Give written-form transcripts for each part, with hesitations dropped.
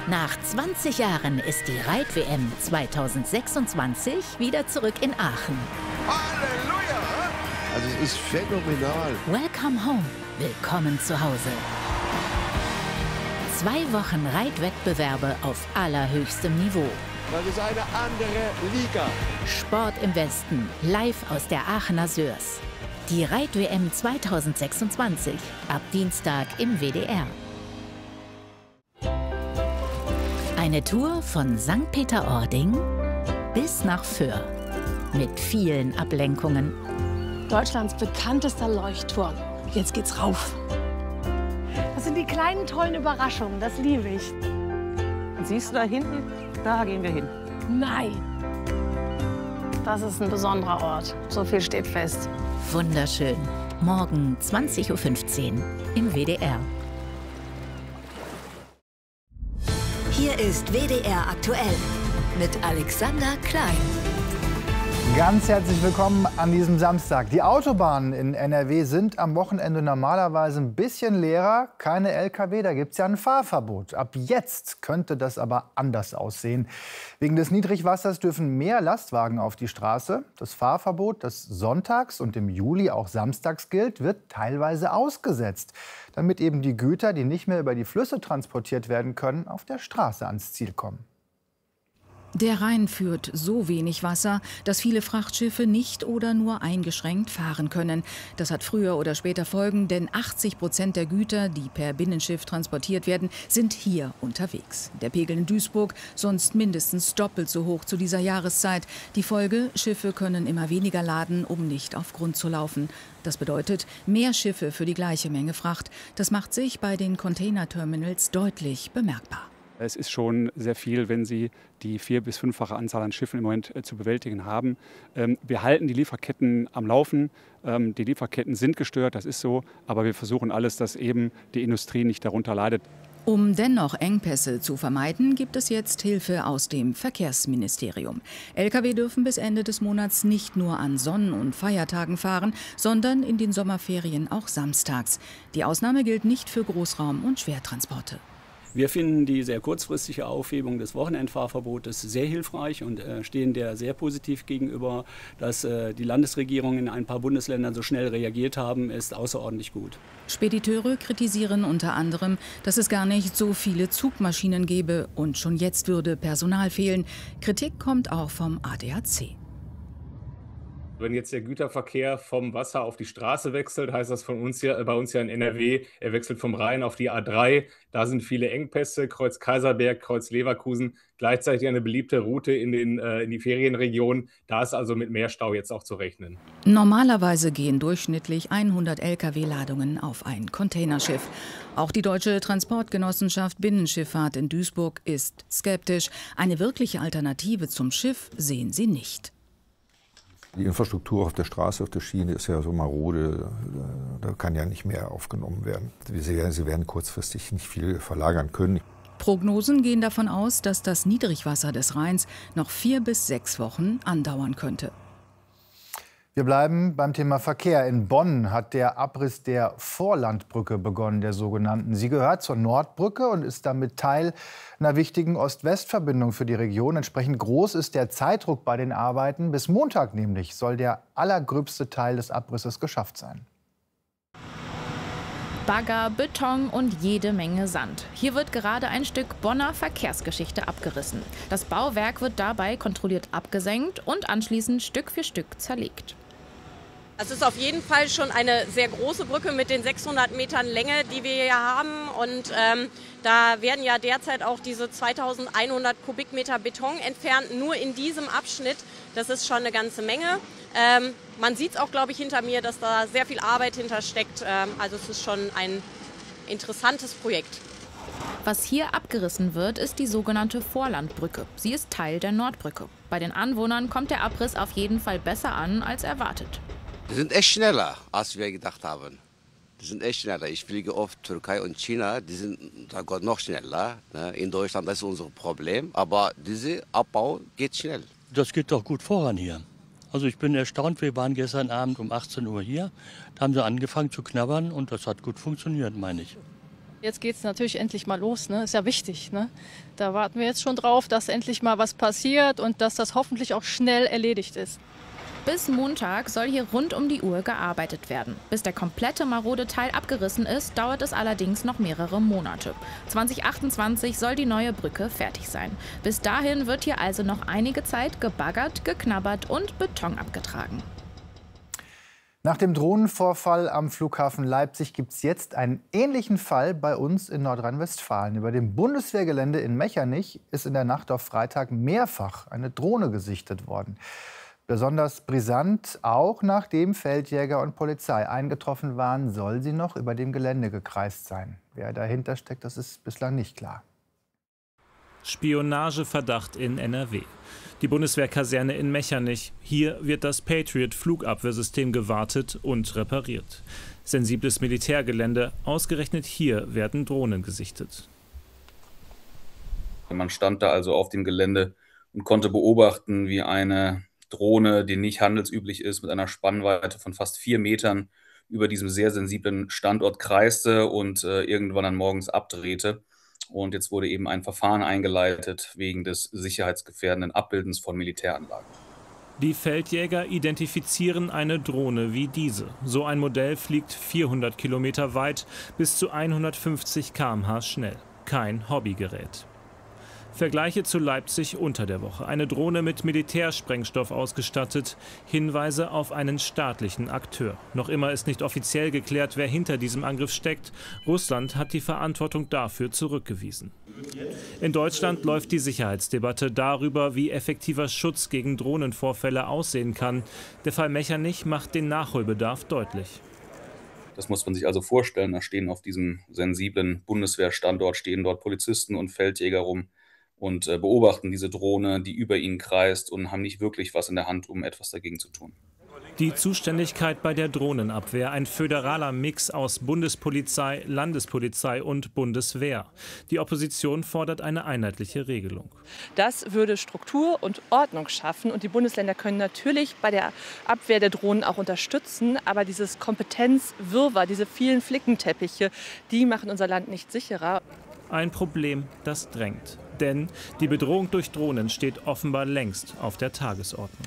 Nach 20 Jahren ist die Reit-WM 2026 wieder zurück in Aachen. Halleluja! Also es ist phänomenal. Welcome home. Willkommen zu Hause. 2 Wochen Reitwettbewerbe auf allerhöchstem Niveau. Das ist eine andere Liga. Sport im Westen, live aus der Aachener Sörs. Die Reit-WM 2026, ab Dienstag im WDR. Eine Tour von St. Peter-Ording bis nach Föhr. Mit vielen Ablenkungen. Deutschlands bekanntester Leuchtturm. Jetzt geht's rauf. Das sind die kleinen, tollen Überraschungen. Das liebe ich. Und siehst du da hinten? Da gehen wir hin. Nein. Das ist ein besonderer Ort. So viel steht fest. Wunderschön. Morgen 20:15 Uhr im WDR. Hier ist WDR aktuell mit Alexander Klein. Ganz herzlich willkommen an diesem Samstag. Die Autobahnen in NRW sind am Wochenende normalerweise ein bisschen leerer. Keine Lkw, da gibt es ja ein Fahrverbot. Ab jetzt könnte das aber anders aussehen. Wegen des Niedrigwassers dürfen mehr Lastwagen auf die Straße. Das Fahrverbot, das sonntags und im Juli auch samstags gilt, wird teilweise ausgesetzt, damit eben die Güter, die nicht mehr über die Flüsse transportiert werden können, auf der Straße ans Ziel kommen. Der Rhein führt so wenig Wasser, dass viele Frachtschiffe nicht oder nur eingeschränkt fahren können. Das hat früher oder später Folgen, denn 80% der Güter, die per Binnenschiff transportiert werden, sind hier unterwegs. Der Pegel in Duisburg sonst mindestens doppelt so hoch zu dieser Jahreszeit. Die Folge: Schiffe können immer weniger laden, um nicht auf Grund zu laufen. Das bedeutet mehr Schiffe für die gleiche Menge Fracht. Das macht sich bei den Containerterminals deutlich bemerkbar. Es ist schon sehr viel, wenn Sie die 4- bis 5-fache Anzahl an Schiffen im Moment zu bewältigen haben. Wir halten die Lieferketten am Laufen. Die Lieferketten sind gestört, das ist so. Aber wir versuchen alles, dass eben die Industrie nicht darunter leidet. Um dennoch Engpässe zu vermeiden, gibt es jetzt Hilfe aus dem Verkehrsministerium. Lkw dürfen bis Ende des Monats nicht nur an Sonn- und Feiertagen fahren, sondern in den Sommerferien auch samstags. Die Ausnahme gilt nicht für Großraum- und Schwertransporte. Wir finden die sehr kurzfristige Aufhebung des Wochenendfahrverbotes sehr hilfreich und stehen der sehr positiv gegenüber. Dass die Landesregierung in ein paar Bundesländern so schnell reagiert haben, ist außerordentlich gut. Spediteure kritisieren unter anderem, dass es gar nicht so viele Zugmaschinen gebe und schon jetzt würde Personal fehlen. Kritik kommt auch vom ADAC. Wenn jetzt der Güterverkehr vom Wasser auf die Straße wechselt, heißt das bei uns ja in NRW, er wechselt vom Rhein auf die A3. Da sind viele Engpässe, Kreuz Kaiserberg, Kreuz Leverkusen, gleichzeitig eine beliebte Route in die Ferienregion. Da ist also mit mehr Stau jetzt auch zu rechnen. Normalerweise gehen durchschnittlich 100 Lkw-Ladungen auf ein Containerschiff. Auch die Deutsche Transportgenossenschaft Binnenschifffahrt in Duisburg ist skeptisch. Eine wirkliche Alternative zum Schiff sehen sie nicht. Die Infrastruktur auf der Straße, auf der Schiene ist ja so marode, da kann ja nicht mehr aufgenommen werden. Sie werden kurzfristig nicht viel verlagern können. Prognosen gehen davon aus, dass das Niedrigwasser des Rheins noch 4 bis 6 Wochen andauern könnte. Wir bleiben beim Thema Verkehr. In Bonn hat der Abriss der Vorlandbrücke begonnen, der sogenannten. Sie gehört zur Nordbrücke und ist damit Teil einer wichtigen Ost-West-Verbindung für die Region. Entsprechend groß ist der Zeitdruck bei den Arbeiten. Bis Montag nämlich soll der allergröbste Teil des Abrisses geschafft sein. Bagger, Beton und jede Menge Sand. Hier wird gerade ein Stück Bonner Verkehrsgeschichte abgerissen. Das Bauwerk wird dabei kontrolliert abgesenkt und anschließend Stück für Stück zerlegt. Es ist auf jeden Fall schon eine sehr große Brücke mit den 600 Metern Länge, die wir hier haben. Und da werden ja derzeit auch diese 2100 Kubikmeter Beton entfernt, nur in diesem Abschnitt. Das ist schon eine ganze Menge. Man sieht es auch, glaube ich, hinter mir, dass da sehr viel Arbeit hintersteckt. Also es ist schon ein interessantes Projekt. Was hier abgerissen wird, ist die sogenannte Vorlandbrücke. Sie ist Teil der Nordbrücke. Bei den Anwohnern kommt der Abriss auf jeden Fall besser an als erwartet. Die sind echt schneller, als wir gedacht haben. Die sind echt schneller. Ich fliege oft Türkei und China, die sind noch schneller. In Deutschland das ist unser Problem, aber dieser Abbau geht schnell. Das geht doch gut voran hier. Also ich bin erstaunt, wir waren gestern Abend um 18 Uhr hier, da haben sie angefangen zu knabbern und das hat gut funktioniert, meine ich. Jetzt geht es natürlich endlich mal los, ne? Ist ja wichtig, ne? Da warten wir jetzt schon drauf, dass endlich mal was passiert und dass das hoffentlich auch schnell erledigt ist. Bis Montag soll hier rund um die Uhr gearbeitet werden. Bis der komplette marode Teil abgerissen ist, dauert es allerdings noch mehrere Monate. 2028 soll die neue Brücke fertig sein. Bis dahin wird hier also noch einige Zeit gebaggert, geknabbert und Beton abgetragen. Nach dem Drohnenvorfall am Flughafen Leipzig gibt es jetzt einen ähnlichen Fall bei uns in Nordrhein-Westfalen. Über dem Bundeswehrgelände in Mechernich ist in der Nacht auf Freitag mehrfach eine Drohne gesichtet worden. Besonders brisant, auch nachdem Feldjäger und Polizei eingetroffen waren, soll sie noch über dem Gelände gekreist sein. Wer dahinter steckt, das ist bislang nicht klar. Spionageverdacht in NRW. Die Bundeswehrkaserne in Mechernich. Hier wird das Patriot-Flugabwehrsystem gewartet und repariert. Sensibles Militärgelände. Ausgerechnet hier werden Drohnen gesichtet. Man stand da also auf dem Gelände und konnte beobachten, wie eine Drohne, die nicht handelsüblich ist, mit einer Spannweite von fast 4 Metern über diesem sehr sensiblen Standort kreiste und irgendwann dann morgens abdrehte. Und jetzt wurde eben ein Verfahren eingeleitet wegen des sicherheitsgefährdenden Abbildens von Militäranlagen. Die Feldjäger identifizieren eine Drohne wie diese. So ein Modell fliegt 400 Kilometer weit, bis zu 150 km/h schnell. Kein Hobbygerät. Vergleiche zu Leipzig unter der Woche. Eine Drohne mit Militärsprengstoff ausgestattet. Hinweise auf einen staatlichen Akteur. Noch immer ist nicht offiziell geklärt, wer hinter diesem Angriff steckt. Russland hat die Verantwortung dafür zurückgewiesen. In Deutschland läuft die Sicherheitsdebatte darüber, wie effektiver Schutz gegen Drohnenvorfälle aussehen kann. Der Fall Mechernich macht den Nachholbedarf deutlich. Das muss man sich also vorstellen. Da stehen auf diesem sensiblen Bundeswehrstandort stehen dort Polizisten und Feldjäger rum und beobachten diese Drohne, die über ihnen kreist, und haben nicht wirklich was in der Hand, um etwas dagegen zu tun. Die Zuständigkeit bei der Drohnenabwehr, ein föderaler Mix aus Bundespolizei, Landespolizei und Bundeswehr. Die Opposition fordert eine einheitliche Regelung. Das würde Struktur und Ordnung schaffen. Und die Bundesländer können natürlich bei der Abwehr der Drohnen auch unterstützen. Aber dieses Kompetenzwirrwarr, diese vielen Flickenteppiche, die machen unser Land nicht sicherer. Ein Problem, das drängt. Denn die Bedrohung durch Drohnen steht offenbar längst auf der Tagesordnung.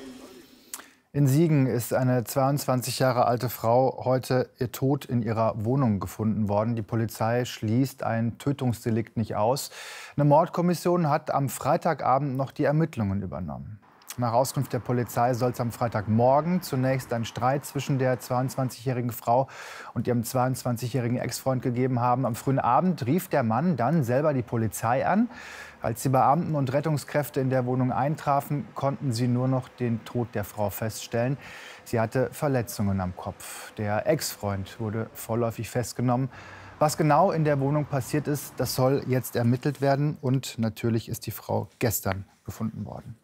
In Siegen ist eine 22 Jahre alte Frau heute tot in ihrer Wohnung gefunden worden. Die Polizei schließt ein Tötungsdelikt nicht aus. Eine Mordkommission hat am Freitagabend noch die Ermittlungen übernommen. Nach Auskunft der Polizei soll es am Freitagmorgen zunächst einen Streit zwischen der 22-jährigen Frau und ihrem 22-jährigen Ex-Freund gegeben haben. Am frühen Abend rief der Mann dann selber die Polizei an. Als die Beamten und Rettungskräfte in der Wohnung eintrafen, konnten sie nur noch den Tod der Frau feststellen. Sie hatte Verletzungen am Kopf. Der Ex-Freund wurde vorläufig festgenommen. Was genau in der Wohnung passiert ist, das soll jetzt ermittelt werden. Und natürlich ist die Frau gestern gefunden worden.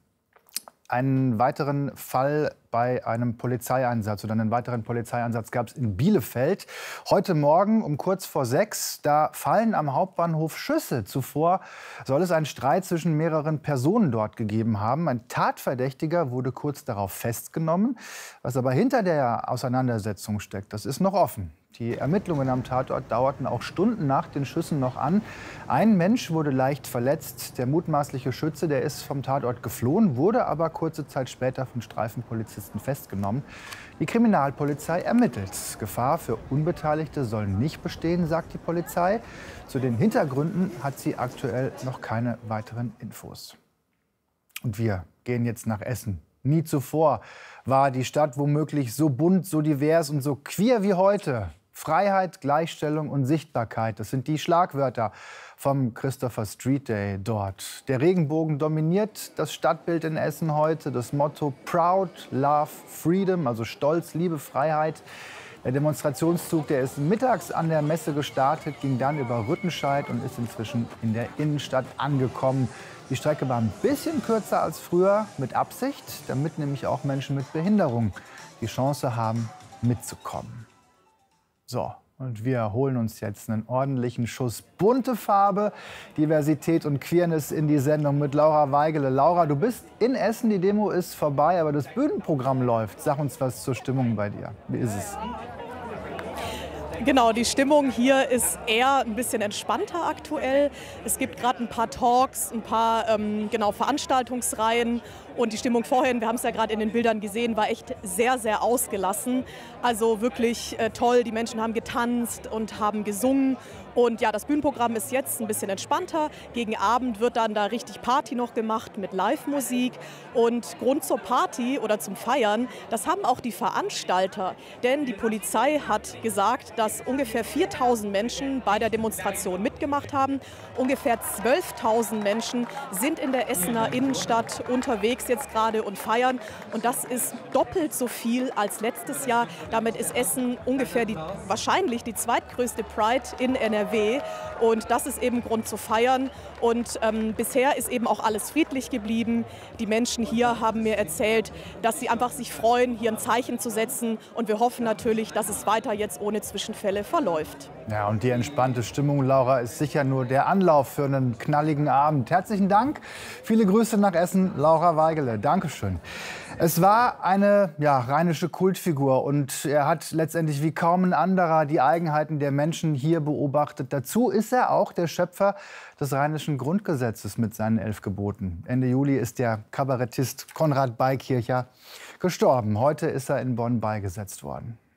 Einen weiteren Fall bei einem Polizeieinsatz oder einen weiteren Polizeieinsatz gab es in Bielefeld. Heute Morgen um kurz vor 6, da fallen am Hauptbahnhof Schüsse. Zuvor soll es einen Streit zwischen mehreren Personen dort gegeben haben. Ein Tatverdächtiger wurde kurz darauf festgenommen. Was aber hinter der Auseinandersetzung steckt, das ist noch offen. Die Ermittlungen am Tatort dauerten auch Stunden nach den Schüssen noch an. Ein Mensch wurde leicht verletzt. Der mutmaßliche Schütze, der ist vom Tatort geflohen, wurde aber kurze Zeit später von Streifenpolizisten festgenommen. Die Kriminalpolizei ermittelt. Gefahr für Unbeteiligte soll nicht bestehen, sagt die Polizei. Zu den Hintergründen hat sie aktuell noch keine weiteren Infos. Und wir gehen jetzt nach Essen. Nie zuvor war die Stadt womöglich so bunt, so divers und so queer wie heute. Freiheit, Gleichstellung und Sichtbarkeit, das sind die Schlagwörter vom Christopher Street Day dort. Der Regenbogen dominiert das Stadtbild in Essen heute. Das Motto Proud, Love, Freedom, also Stolz, Liebe, Freiheit. Der Demonstrationszug, der ist mittags an der Messe gestartet, ging dann über Rüttenscheid und ist inzwischen in der Innenstadt angekommen. Die Strecke war ein bisschen kürzer als früher, mit Absicht, damit nämlich auch Menschen mit Behinderung die Chance haben, mitzukommen. So, und wir holen uns jetzt einen ordentlichen Schuss bunte Farbe, Diversität und Queerness in die Sendung mit Laura Weigele. Laura, du bist in Essen, die Demo ist vorbei, aber das Bühnenprogramm läuft. Sag uns was zur Stimmung bei dir. Wie ist es? Genau, die Stimmung hier ist eher ein bisschen entspannter aktuell. Es gibt gerade ein paar Talks, ein paar Veranstaltungsreihen. Und die Stimmung vorhin, wir haben es ja gerade in den Bildern gesehen, war echt sehr, sehr ausgelassen. Also wirklich toll. Die Menschen haben getanzt und haben gesungen. Und ja, das Bühnenprogramm ist jetzt ein bisschen entspannter. Gegen Abend wird dann da richtig Party noch gemacht mit Live-Musik. Und Grund zur Party oder zum Feiern, das haben auch die Veranstalter. Denn die Polizei hat gesagt, dass ungefähr 4.000 Menschen bei der Demonstration mitgemacht haben. Ungefähr 12.000 Menschen sind in der Essener Innenstadt unterwegs jetzt gerade und feiern. Und das ist doppelt so viel als letztes Jahr. Damit ist Essen ungefähr wahrscheinlich die zweitgrößte Pride in NRW. Und das ist eben Grund zu feiern. Und bisher ist eben auch alles friedlich geblieben. Die Menschen hier haben mir erzählt, dass sie einfach sich freuen, hier ein Zeichen zu setzen. Und wir hoffen natürlich, dass es weiter jetzt ohne Zwischenfälle verläuft. Ja, und die entspannte Stimmung, Laura, ist sicher nur der Anlauf für einen knalligen Abend. Herzlichen Dank. Viele Grüße nach Essen, Laura Weigele. Dankeschön. Es war eine rheinische Kultfigur und er hat letztendlich wie kaum ein anderer die Eigenheiten der Menschen hier beobachtet. Dazu ist er auch der Schöpfer des Rheinischen Grundgesetzes mit seinen 11 Geboten. Ende Juli ist der Kabarettist Konrad Beikircher gestorben. Heute ist er in Bonn beigesetzt worden.